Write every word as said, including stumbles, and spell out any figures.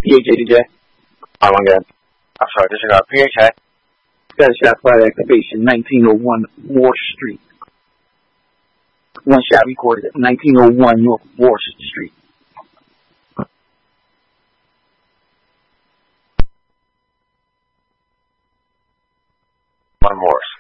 P H A D J. I'm again. I'm sorry, disregard. P H A. Got a shot fired activation, nineteen oh one War Street. One shot recorded at nineteen oh one North War Street. One Morse.